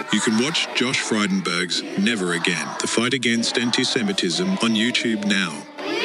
You can watch Josh Frydenberg's Never Again, The Fight Against Anti-Semitism on YouTube now.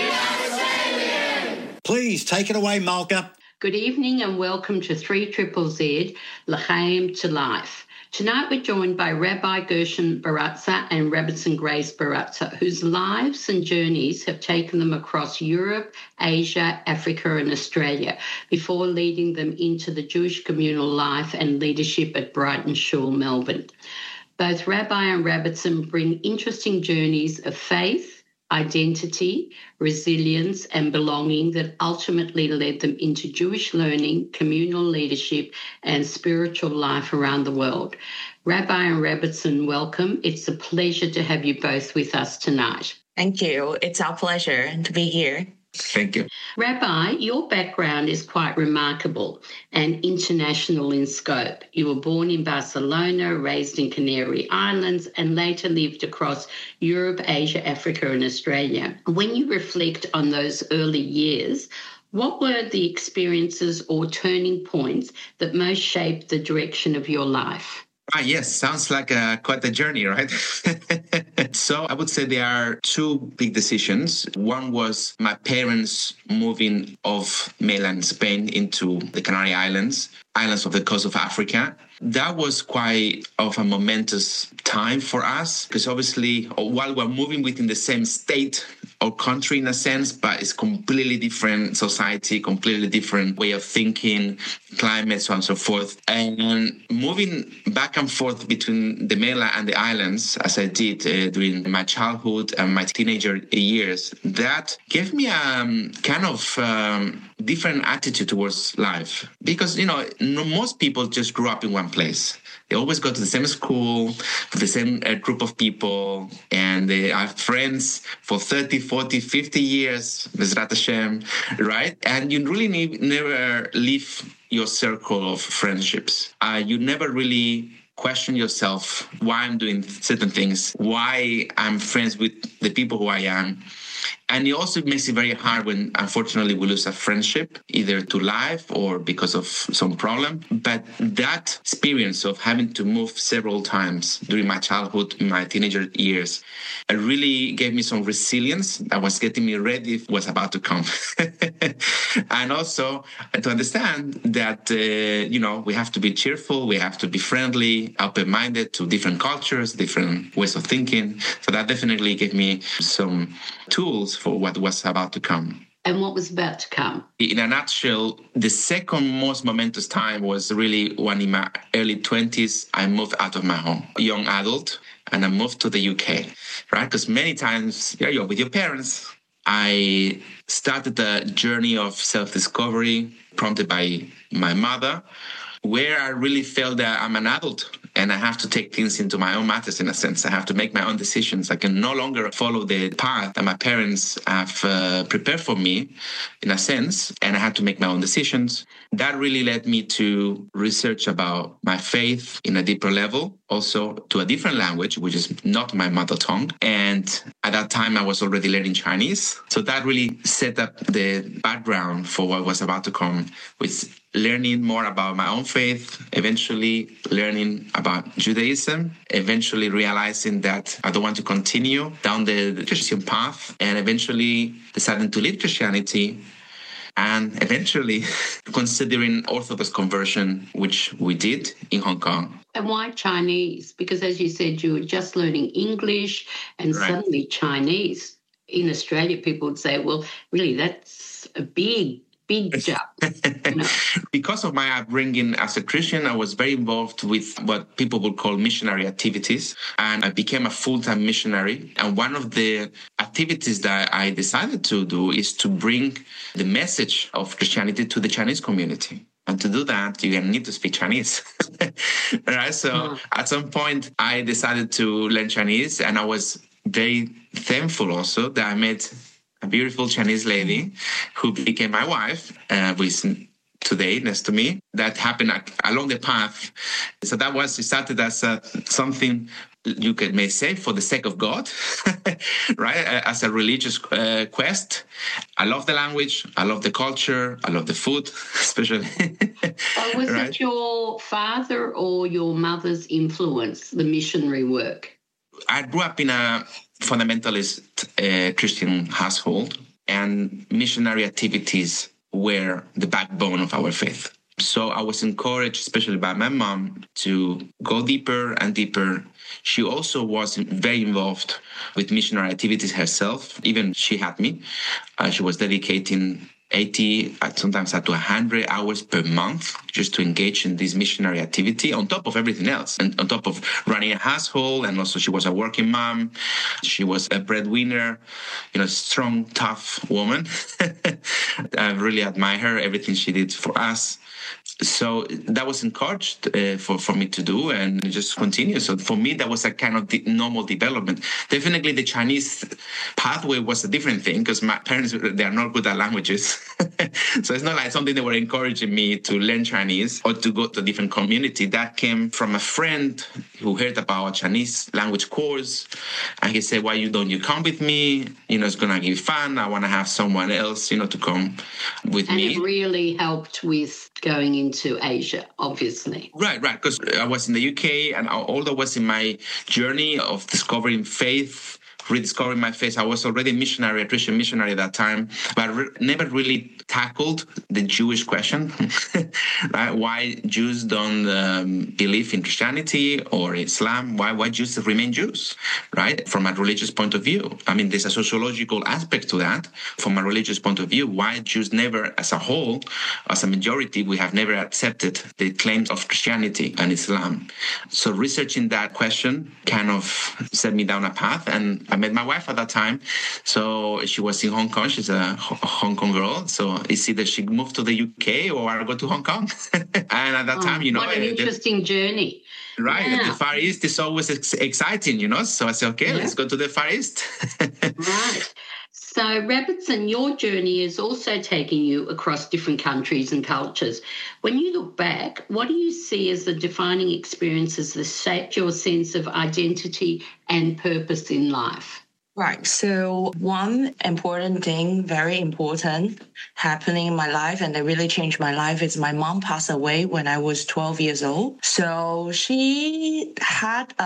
Please take it away, Malka. Good evening and welcome to 3ZZZ, L'chaim to Life. Tonight we're joined by Rabbi Gershon Baratza and Rebbetzin Grace Baratza, whose lives and journeys have taken them across Europe, Asia, Africa and Australia, before leading them into the Jewish communal life and leadership at Brighton Shul, Melbourne. Both Rabbi and Rebbetzin bring interesting journeys of faith, identity, resilience and belonging that ultimately led them into Jewish learning, communal leadership and spiritual life around the world. Rabbi and Rebbetzin, welcome. It's a pleasure to have you both with us tonight. Thank you. It's our pleasure to be here. Thank you. Rabbi, your background is quite remarkable and international in scope. You were born in Barcelona, raised in Canary Islands, and later lived across Europe, Asia, Africa, and Australia. When you reflect on those early years, what were the experiences or turning points that most shaped the direction of your life? Yes, sounds like quite a journey, right? So I would say there are two big decisions. One was my parents moving of mainland Spain into the Canary Islands of the coast of Africa. That was quite of a momentous time for us because obviously while we're moving within the same state or country in a sense, but it's completely different society, completely different way of thinking, climate, so on and so forth. And moving back and forth between the mainland and the islands, as I did during my childhood and my teenager years, that gave me a kind of different attitude towards life. Because, most people just grew up in one place. They always go to the same school, with the same group of people, and they are friends for 30, 40, 50 years, Bezrat Hashem, right? And you really never leave your circle of friendships. You never really question yourself why I'm doing certain things, why I'm friends with the people who I am. And it also makes it very hard when, unfortunately, we lose a friendship, either to life or because of some problem. But that experience of having to move several times during my childhood, my teenager years, it really gave me some resilience that was getting me ready for what's about to come. And also to understand that, we have to be cheerful, we have to be friendly, open-minded to different cultures, different ways of thinking. So that definitely gave me some tools for what was about to come. And what was about to come? In a nutshell, the second most momentous time was really when in my early 20s, I moved out of my home, young adult, and I moved to the UK, right? Because many times you're with your parents. I started a journey of self-discovery prompted by my mother, where I really felt that I'm an adult and I have to take things into my own matters in a sense. I have to make my own decisions. I can no longer follow the path that my parents have prepared for me in a sense, and I had to make my own decisions. That really led me to research about my faith in a deeper level, also to a different language, which is not my mother tongue. And at that time, I was already learning Chinese. So that really set up the background for what was about to come, with learning more about my own faith, eventually learning about Judaism, eventually realizing that I don't want to continue down the Christian path, and eventually deciding to leave Christianity, and eventually considering Orthodox conversion, which we did in Hong Kong. And why Chinese? Because as you said, you were just learning English and suddenly Chinese. In Australia, people would say, well, really, that's a big jump. Because of my upbringing as a Christian, I was very involved with what people would call missionary activities, and I became a full-time missionary. And one of the activities that I decided to do is to bring the message of Christianity to the Chinese community. And to do that, you need to speak Chinese. Right? So at some point, I decided to learn Chinese, and I was very thankful also that I met a beautiful Chinese lady who became my wife, with today next to me. That happened along the path. So it started as something you may say for the sake of God, right? As a religious quest. I love the language. I love the culture. I love the food, especially. Was it your father or your mother's influence, the missionary work? I grew up in a fundamentalist Christian household, and missionary activities were the backbone of our faith. So I was encouraged, especially by my mom, to go deeper and deeper. She also was very involved with missionary activities herself. Even she had me. She was dedicating 80, sometimes up to 100 hours per month just to engage in this missionary activity on top of everything else, and on top of running a household. And also she was a working mom. She was a breadwinner, strong, tough woman. I really admire her, everything she did for us. So that was encouraged for me to do and just continue. So for me, that was a kind of normal development. Definitely the Chinese pathway was a different thing because my parents, they are not good at languages. So it's not like something they were encouraging me to learn Chinese or to go to a different community. That came from a friend who heard about a Chinese language course. And he said, why don't you come with me? It's going to be fun. I want to have someone else, to come with me. And it really helped with going into Asia, obviously. Right, because I was in the UK, and although I was in my journey of discovering faith, rediscovering my faith, I was already a Christian missionary at that time, but never really tackled the Jewish question, right? Why Jews don't believe in Christianity or Islam, why Jews remain Jews, right? From a religious point of view. I mean, there's a sociological aspect to that. From a religious point of view, why Jews never, as a whole, as a majority, we have never accepted the claims of Christianity and Islam. So researching that question kind of set me down a path, and I met my wife at that time. So she was in Hong Kong. She's a Hong Kong girl. So it's either she moved to the UK or I go to Hong Kong. And at that time, what an interesting journey. Right. Yeah. The Far East is always exciting, So I said, okay, let's go to the Far East. Right. So, Robertson, your journey is also taking you across different countries and cultures. When you look back, what do you see as the defining experiences that shaped your sense of identity and purpose in life? Right. So one important thing, very important, happening in my life, and that really changed my life, is my mom passed away when I was 12 years old. So she had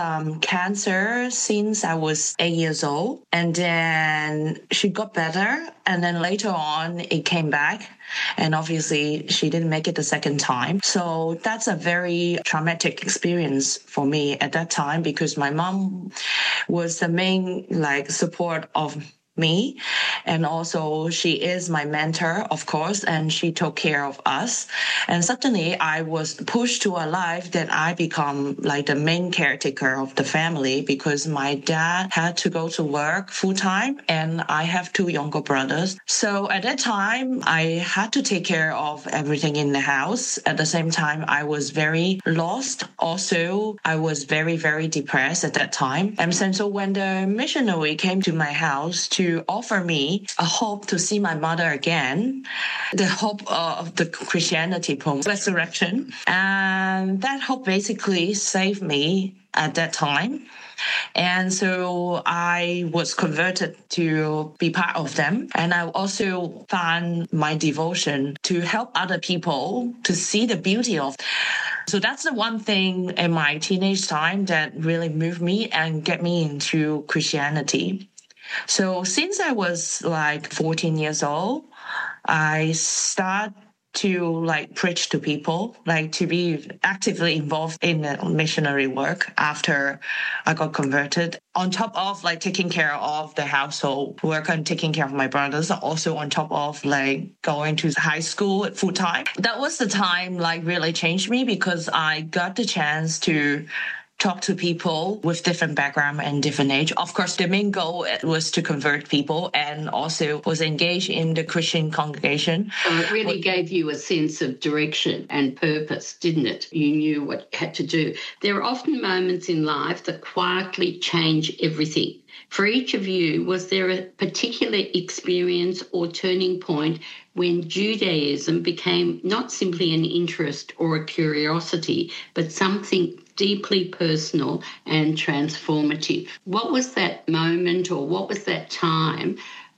cancer since I was 8 years old. And then she got better. And then later on, it came back. And obviously, she didn't make it the second time. So that's a very traumatic experience for me at that time, because my mom was the main support of me. And also she is my mentor, of course, and she took care of us. And suddenly I was pushed to a life that I become the main caretaker of the family, because my dad had to go to work full time and I have two younger brothers. So at that time, I had to take care of everything in the house. At the same time, I was very lost. Also, I was very, very depressed at that time. And so when the missionary came to my house to offer me a hope to see my mother again, the hope of the Christianity resurrection. And that hope basically saved me at that time. And so I was converted to be part of them. And I also found my devotion to help other people to see the beauty of. So that's the one thing in my teenage time that really moved me and get me into Christianity. So since I was 14 years old, I started to preach to people, to be actively involved in the missionary work after I got converted. On top of taking care of the household work and taking care of my brothers, also on top of going to high school full time. That was the time really changed me, because I got the chance to talk to people with different background and different age. Of course, the main goal was to convert people, and also was engaged in the Christian congregation. So it really gave you a sense of direction and purpose, didn't it? You knew what you had to do. There are often moments in life that quietly change everything. For each of you, was there a particular experience or turning point when Judaism became not simply an interest or a curiosity, but something deeply personal and transformative? What was that moment, or what was that time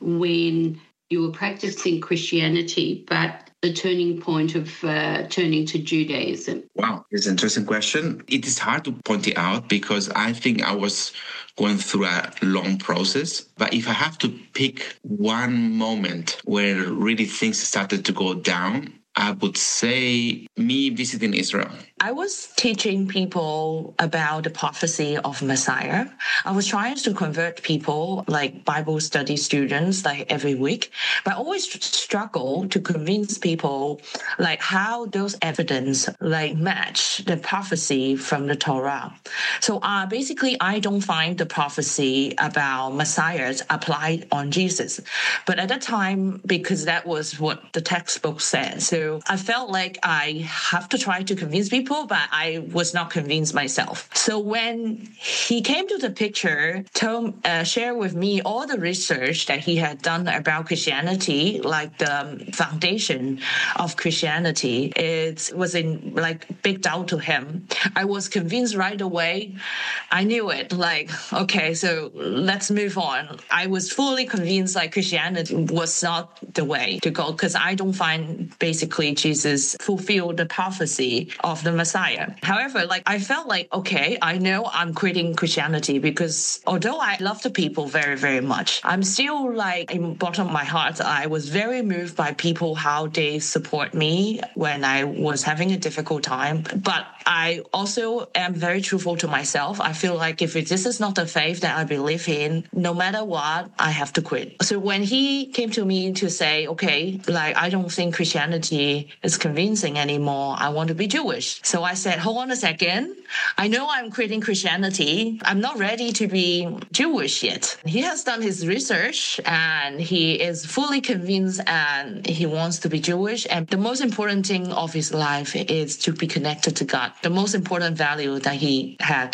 when you were practicing Christianity, but the turning point of turning to Judaism? Wow, it's an interesting question. It is hard to point it out because I think I was going through a long process. But if I have to pick one moment where really things started to go down, I would say me visiting Israel. I was teaching people about the prophecy of Messiah. I was trying to convert people, like Bible study students, like every week, but I always struggle to convince people like how those evidence like match the prophecy from the Torah. So basically, I don't find the prophecy about Messiah applied on Jesus. But at that time, because that was what the textbook said, so I felt like I have to try to convince people, but I was not convinced myself. So when he came to the picture, shared with me all the research that he had done about Christianity, like the foundation of Christianity, it was in like big doubt to him. I was convinced right away. I knew it. Like, okay, so let's move on. I was fully convinced like Christianity was not the way to go because I don't find basically Jesus fulfilled the prophecy of the Messiah. However, like I felt like, okay, I know I'm quitting Christianity because although I love the people very, very much, I'm still like in bottom of my heart, I was very moved by people, how they support me when I was having a difficult time. But I also am very truthful to myself. I feel like if this is not the faith that I believe in, no matter what, I have to quit. So when he came to me to say, okay, like I don't think Christianity is convincing anymore, I want to be Jewish. So I said, hold on a second. I know I'm quitting Christianity. I'm not ready to be Jewish yet. He has done his research and he is fully convinced and he wants to be Jewish. And the most important thing of his life is to be connected to God, the most important value that he had.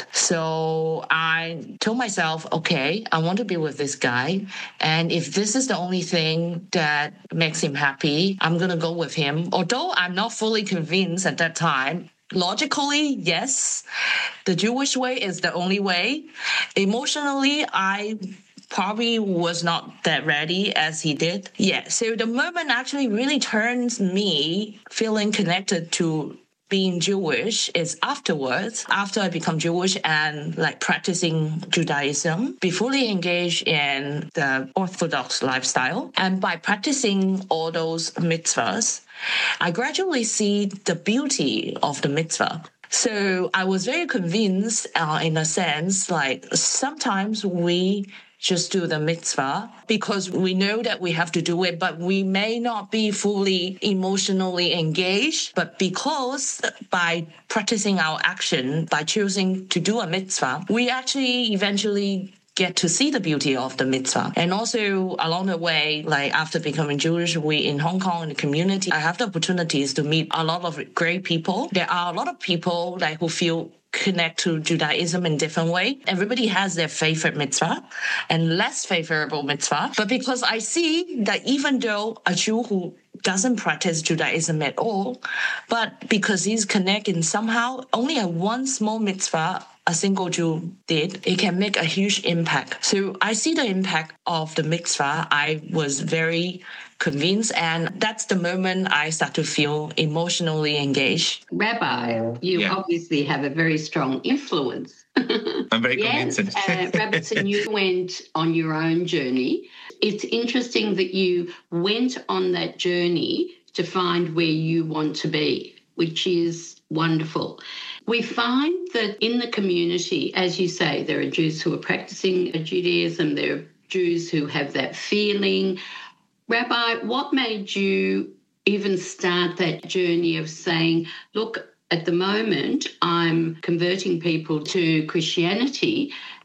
So I told myself, okay, I want to be with this guy. And if this is the only thing that makes him happy, I'm going to go with him. Although I'm not fully convinced at that time, logically, yes, the Jewish way is the only way. Emotionally, I probably was not that ready as he did. Yeah, so the moment actually really turns me feeling connected to being Jewish is afterwards, after I become Jewish and like practicing Judaism, be fully engaged in the Orthodox lifestyle. And by practicing all those mitzvahs, I gradually see the beauty of the mitzvah. So I was very convinced in a sense, like sometimes we just do the mitzvah because we know that we have to do it, but we may not be fully emotionally engaged. But because by practicing our action, by choosing to do a mitzvah, we actually eventually get to see the beauty of the mitzvah. And also along the way, like after becoming Jewish, we in Hong Kong in the community, I have the opportunities to meet a lot of great people. There are a lot of people like who feel connect to Judaism in different way. Everybody has their favorite mitzvah and less favorable mitzvah. But because I see that even though a Jew who doesn't practice Judaism at all, but because he's connected somehow, only a one small mitzvah a single Jew did, it can make a huge impact. So I see the impact of the mitzvah. I was very convinced, and that's the moment I start to feel emotionally engaged. Rabbi, you obviously have a very strong influence. I'm very convinced. Robertson, you went on your own journey. It's interesting that you went on that journey to find where you want to be, which is wonderful. We find that in the community, as you say, there are Jews who are practicing Judaism, there are Jews who have that feeling. Rabbi, what made you even start that journey of saying, look, at the moment, I'm converting people to Christianity,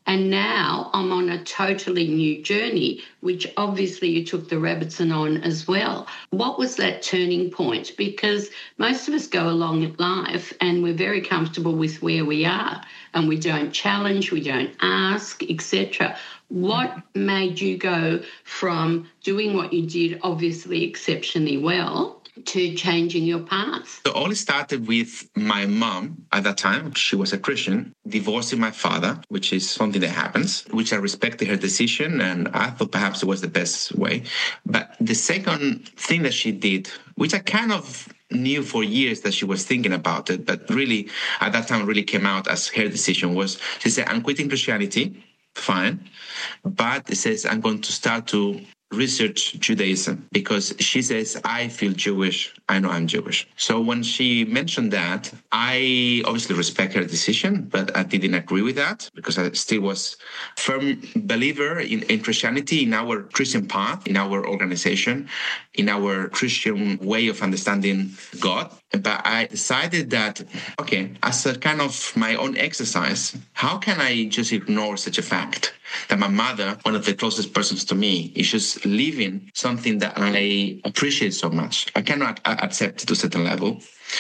And now I'm on a totally new journey, which obviously you took the Rebbitzin on as well. What was that turning point? Because most of us go along in life and we're very comfortable with where we are and we don't challenge, we don't ask, etc. What made you go from doing what you did, obviously exceptionally well, to changing your path? So all started with my mom at that time. She was a Christian, divorcing my father, which is something that happens, which I respected her decision. And I thought perhaps it was the best way. But the second thing that she did, which I kind of knew for years that she was thinking about it, but really at that time really came out as her decision, was she said, I'm quitting Christianity. Fine. But it says, I'm going to start to research Judaism because she says, I feel Jewish. I know I'm Jewish. So when she mentioned that, I obviously respect her decision, but I didn't agree with that because I still was a firm believer in Christianity, in our Christian path, in our organization, in our Christian way of understanding God. But I decided that, okay, as a kind of my own exercise, how can I just ignore such a fact that my mother, one of the closest persons to me, is just living something that I appreciate so much? I cannot accept it to a certain level.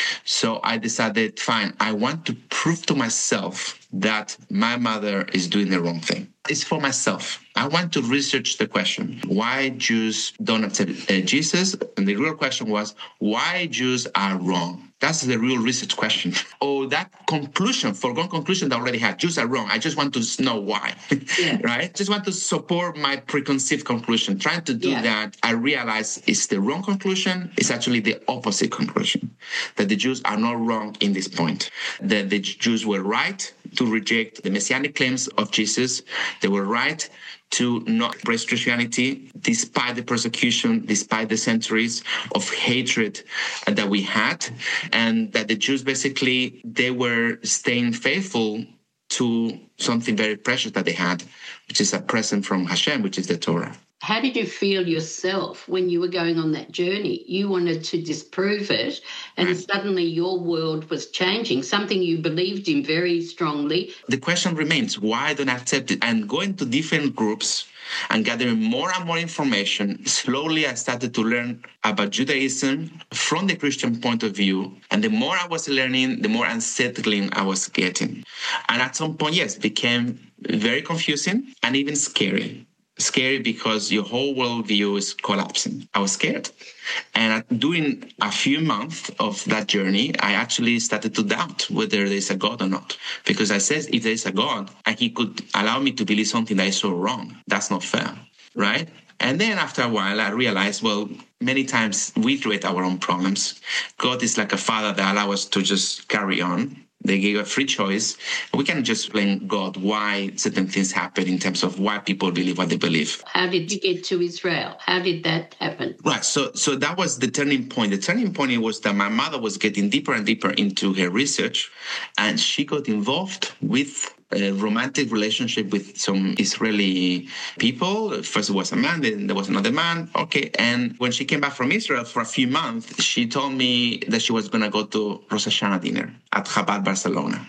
So I decided, fine, I want to prove to myself that my mother is doing the wrong thing. It's for myself. I want to research the question, why Jews don't accept Jesus? And the real question was, why Jews are wrong? That's the real research question. Or that conclusion, foregone conclusion that I already had, Jews are wrong. I just want to know why, right? Just want to support my preconceived conclusion. Trying to do that, I realize it's the wrong conclusion. It's actually the opposite conclusion, that the Jews are not wrong in this point, that the Jews were right to reject the messianic claims of Jesus. They were right to not embrace Christianity despite the persecution, despite the centuries of hatred that we had, and that the Jews basically, they were staying faithful to something very precious that they had, which is a present from Hashem, which is the Torah. How did you feel yourself when you were going on that journey? You wanted to disprove it, and suddenly your world was changing, something you believed in very strongly. The question remains, why don't I accept it? And going to different groups and gathering more and more information, slowly I started to learn about Judaism from the Christian point of view. And the more I was learning, the more unsettling I was getting. And at some point, yes, it became very confusing and even scary. Scary because your whole worldview is collapsing. I was scared. And during a few months of that journey, I actually started to doubt whether there's a God or not. Because I said, if there's a God and he could allow me to believe something that is so wrong, that's not fair, right? And then after a while, I realized, well, many times we create our own problems. God is like a father that allows us to just carry on. They gave a free choice. We can just blame God why certain things happen in terms of why people believe what they believe. How did you get to Israel? How did that happen? Right. So that was the turning point. The turning point was that my mother was getting deeper and deeper into her research, and she got involved with a romantic relationship with some Israeli people. First it was a man, then there was another man. Okay. And when she came back from Israel for a few months, she told me that she was going to go to Rosh Hashanah dinner at Chabad Barcelona.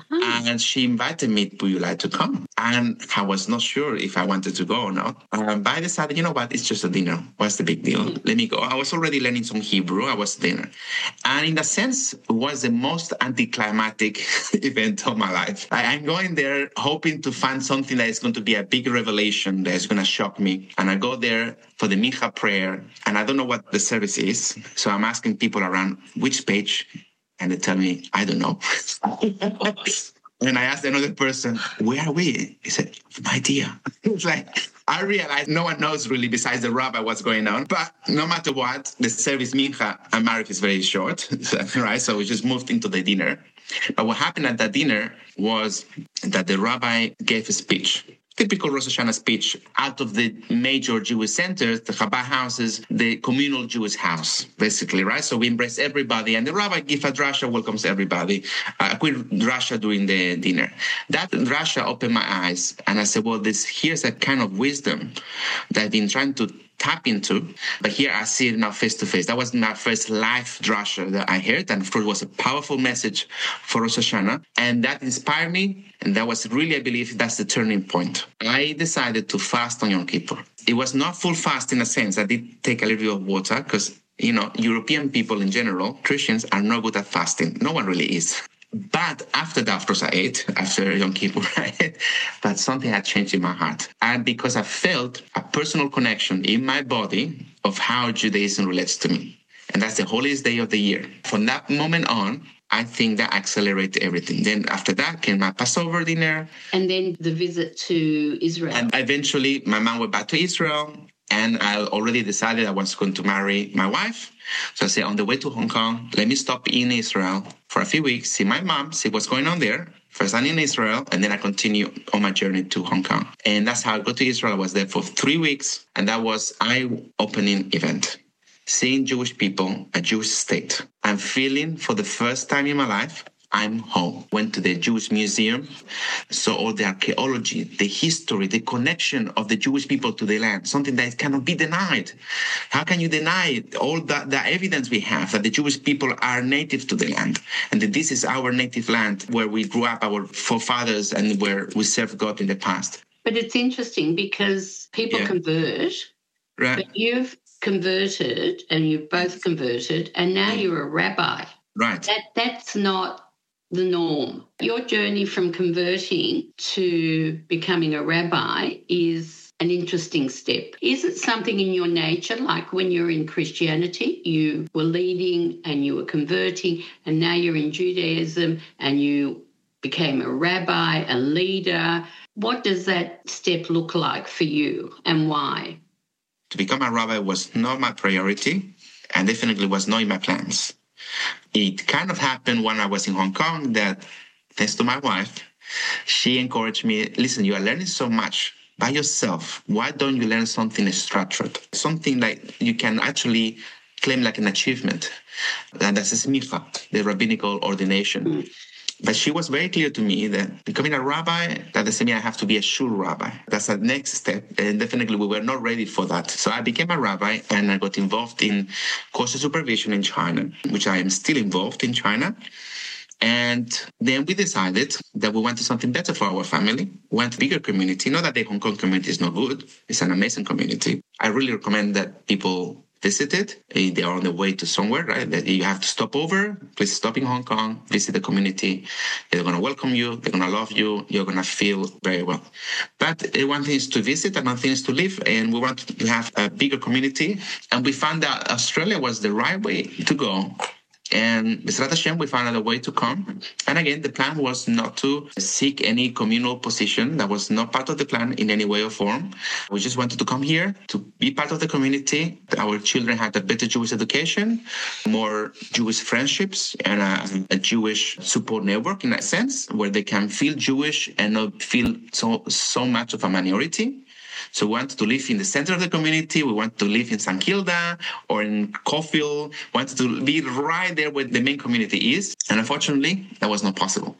And she invited me, would you like to come? And I was not sure if I wanted to go or not. But I decided, you know what, it's just a dinner. What's the big deal? Let me go. I was already learning some Hebrew. I was dinner. And in a sense, it was the most anticlimactic event of my life. I'm going there hoping to find something that is going to be a big revelation that is going to shock me. And I go there for the Mincha prayer, and I don't know what the service is. So I'm asking people around which page, and they tell me, I don't know. And I asked another person, where are we? He said, no idea. It's like, I realized no one knows really besides the rabbi what's going on. But no matter what, the service Mincha and Marif is very short, right? So we just moved into the dinner. But what happened at that dinner was that the rabbi gave a speech. Typical Rosh Hashanah speech out of the major Jewish centers, the Chabad houses, the communal Jewish house, basically, right? So we embrace everybody, and the rabbi gives a drasha, welcomes everybody, a quick drasha during the dinner. That drasha opened my eyes, and I said, well, here's a kind of wisdom that I've been trying to tap into. But here I see it now face to face. That was my first live drasha that I heard. And of course, it was a powerful message for Rosh Hashanah. And that inspired me. And that was really, I believe, that's the turning point. I decided to fast on Yom Kippur. It was not full fast in a sense. I did take a little bit of water because, European people in general, Christians, are not good at fasting. No one really is. But after that, of course, I ate after Yom Kippur, right? But something had changed in my heart. And because I felt a personal connection in my body of how Judaism relates to me. And that's the holiest day of the year. From that moment on, I think that accelerated everything. Then after that came my Passover dinner. And then the visit to Israel. And eventually my mom went back to Israel. And I already decided I was going to marry my wife. So I said, on the way to Hong Kong, let me stop in Israel for a few weeks, see my mom, see what's going on there. First I'm in Israel, and then I continue on my journey to Hong Kong. And that's how I got to Israel. I was there for 3 weeks, and that was an eye-opening event. Seeing Jewish people, a Jewish state. I'm feeling for the first time in my life, I'm home. Went to the Jewish Museum, saw all the archaeology, the history, the connection of the Jewish people to the land, something that cannot be denied. How can you deny all the evidence we have that the Jewish people are native to the land and that this is our native land where we grew up, our forefathers, and where we served God in the past? But it's interesting because people convert, right? But you've converted, and you've both converted, and now you're a rabbi. Right. That's not the norm. Your journey from converting to becoming a rabbi is an interesting step. Is it something in your nature, like when you're in Christianity, you were leading and you were converting, and now you're in Judaism and you became a rabbi, a leader? What does that step look like for you, and why? To become a rabbi was not my priority and definitely was not in my plans. It kind of happened when I was in Hong Kong that, thanks to my wife, she encouraged me, listen, you are learning so much by yourself. Why don't you learn something structured? Something like you can actually claim like an achievement. And that's a smicha, the rabbinical ordination. But she was very clear to me that becoming a rabbi, that doesn't mean I have to be a shul rabbi. That's the next step. And definitely we were not ready for that. So I became a rabbi and I got involved in course supervision in China, which I am still involved in China. And then we decided that we wanted something better for our family. We want a bigger community. Not that the Hong Kong community is not good. It's an amazing community. I really recommend that people visit it. They are on the way to somewhere, right? That you have to stop over. Please stop in Hong Kong, visit the community. They're going to welcome you. They're going to love you. You're going to feel very well. But one thing is to visit, another thing is to live. And we want to have a bigger community. And we found that Australia was the right way to go. And B'ezrat Hashem, we found a way to come. And again, the plan was not to seek any communal position. That was not part of the plan in any way or form. We just wanted to come here to be part of the community. Our children had a better Jewish education, more Jewish friendships, and a Jewish support network in that sense, where they can feel Jewish and not feel so much of a minority. So we wanted to live in the center of the community. We wanted to live in St. Kilda or in Caulfield. We wanted to be right there where the main community is. And unfortunately, that was not possible.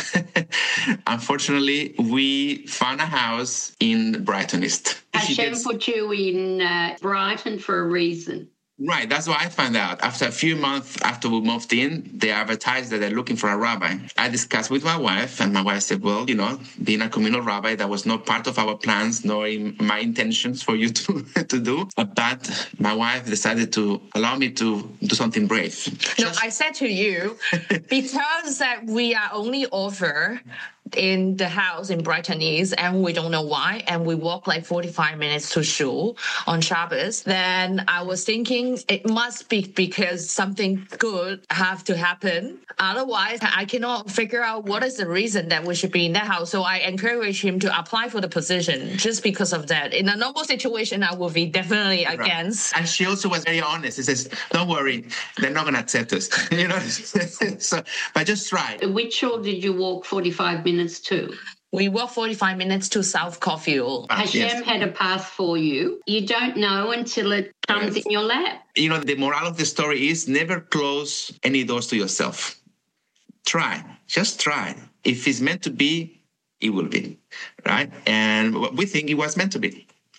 Unfortunately, we found a house in Brighton East. Hashem put you in Brighton for a reason. Right, that's what I found out. After a few months after we moved in, they advertised that they're looking for a rabbi. I discussed with my wife, and my wife said, well, being a communal rabbi, that was not part of our plans, nor in my intentions for you to do. But my wife decided to allow me to do something brave. No, I said to you, because that we are only offered in the house in Brighton East, and we don't know why, and we walk like 45 minutes to shul on Shabbos, then I was thinking it must be because something good have to happen. Otherwise, I cannot figure out what is the reason that we should be in that house. So I encourage him to apply for the position just because of that. In a normal situation, I would be definitely against. And she also was very honest. She says, don't worry, they're not going to accept us. So, but just try. Which shul did you walk 45 minutes to? We walked 45 minutes to South Caulfield. Hashem had a path for you. You don't know until it comes in your lap. The moral of the story is never close any doors to yourself. Try. Just try. If it's meant to be, it will be. Right? And we think it was meant to be.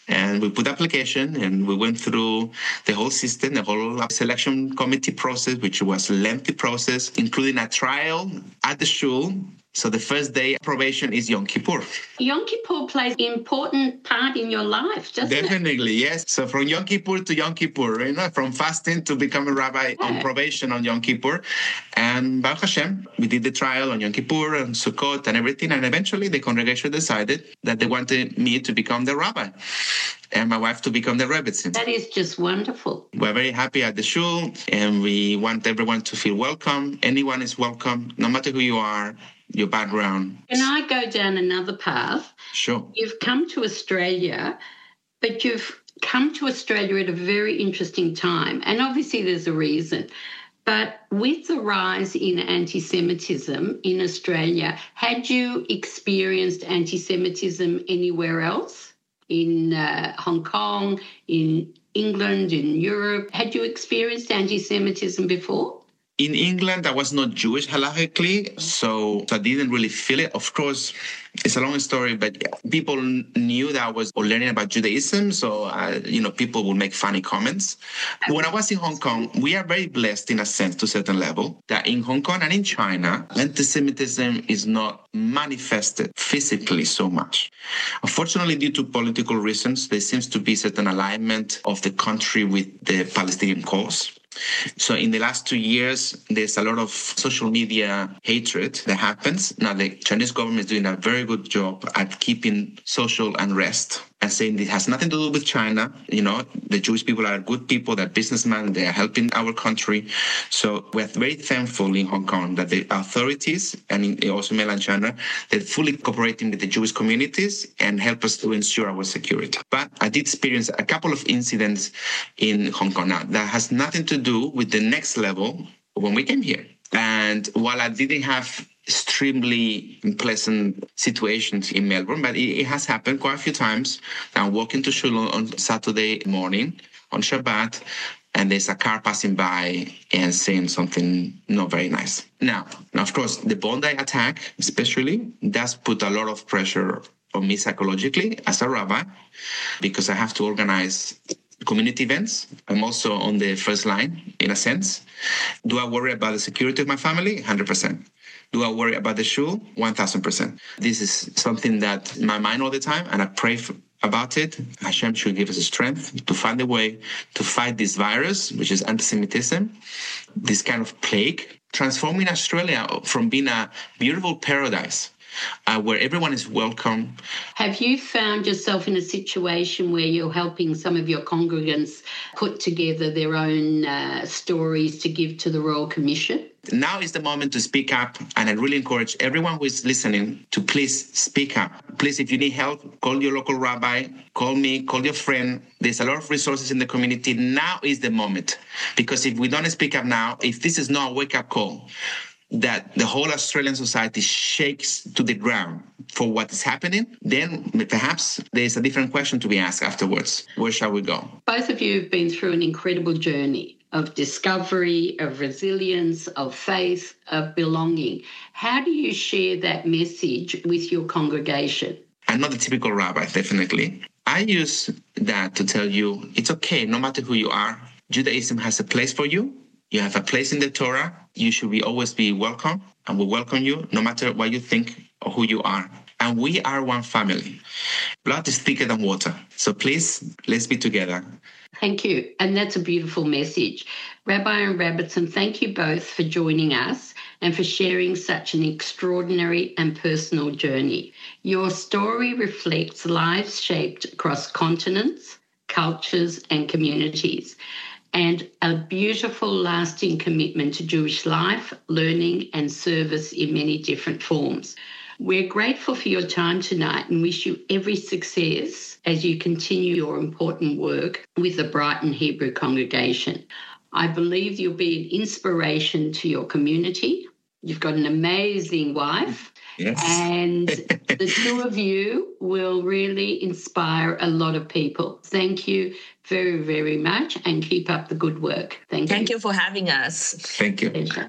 And we put application and we went through the whole system, the whole selection committee process, which was a lengthy process, including a trial at the shul. So the first day probation is Yom Kippur. Yom Kippur plays an important part in your life, doesn't it? Definitely, yes. So from Yom Kippur to Yom Kippur, from fasting to become a rabbi on probation on Yom Kippur. And Baruch Hashem, we did the trial on Yom Kippur and Sukkot and everything. And eventually the congregation decided that they wanted me to become the rabbi and my wife to become the rebbetzin. That is just wonderful. We're very happy at the shul and we want everyone to feel welcome. Anyone is welcome, no matter who you are, your background. Can I go down another path? Sure. You've come to Australia, but you've come to Australia at a very interesting time. And obviously there's a reason. But with the rise in anti-Semitism in Australia, had you experienced anti-Semitism anywhere else? In Hong Kong, in England, in Europe? Had you experienced anti-Semitism before? In England, I was not Jewish halachically, so I didn't really feel it. Of course, it's a long story, but people knew that I was learning about Judaism, so people would make funny comments. When I was in Hong Kong, we are very blessed in a sense, to a certain level, that in Hong Kong and in China, anti-Semitism is not manifested physically so much. Unfortunately, due to political reasons, there seems to be certain alignment of the country with the Palestinian cause. So in the last 2 years, there's a lot of social media hatred that happens. Now, the Chinese government is doing a very good job at keeping social unrest and saying it has nothing to do with China. The Jewish people are good people, they're businessmen, they are helping our country. So we're very thankful in Hong Kong that the authorities and also mainland China, they're fully cooperating with the Jewish communities and help us to ensure our security. But I did experience a couple of incidents in Hong Kong. Now, that has nothing to do with the next level when we came here. And while I didn't have extremely unpleasant situations in Melbourne, but it has happened quite a few times. I'm walking to shul on Saturday morning, on Shabbat, and there's a car passing by and saying something not very nice. Now, of course, the Bondi attack especially does put a lot of pressure on me psychologically as a rabbi, because I have to organize community events. I'm also on the first line, in a sense. Do I worry about the security of my family? 100%. Do I worry about the shul? 1,000%. This is something that's in my mind all the time, and I pray about it. Hashem should give us the strength to find a way to fight this virus, which is anti-Semitism, this kind of plague, transforming Australia from being a beautiful paradise where everyone is welcome. Have you found yourself in a situation where you're helping some of your congregants put together their own stories to give to the Royal Commission? Now is the moment to speak up, and I really encourage everyone who is listening to please speak up. Please, if you need help, call your local rabbi, call me, call your friend. There's a lot of resources in the community. Now is the moment, because if we don't speak up now, if this is not a wake-up call, that the whole Australian society shakes to the ground for what is happening, then perhaps there's a different question to be asked afterwards. Where shall we go? Both of you have been through an incredible journey of discovery, of resilience, of faith, of belonging. How do you share that message with your congregation? I'm not a typical rabbi, definitely. I use that to tell you it's okay, no matter who you are. Judaism has a place for you. You have a place in the Torah. You should always be welcome, and we welcome you no matter what you think or who you are. And we are one family. Blood is thicker than water. So please, let's be together. Thank you. And that's a beautiful message. Rabbi and Rebbetzin, thank you both for joining us and for sharing such an extraordinary and personal journey. Your story reflects lives shaped across continents, cultures, and communities, and a beautiful, lasting commitment to Jewish life, learning, and service in many different forms. We're grateful for your time tonight and wish you every success as you continue your important work with the Brighton Hebrew congregation. I believe you'll be an inspiration to your community. You've got an amazing wife. Yes. And the two of you will really inspire a lot of people. Thank you very, very much, and keep up the good work. Thank you. Thank you for having us. Thank you. Pleasure.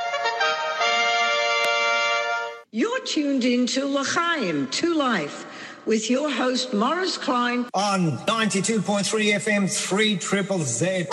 You're tuned into L'chaim, to Life, with your host, Morris Klein. On 92.3 FM, 3 Triple Z.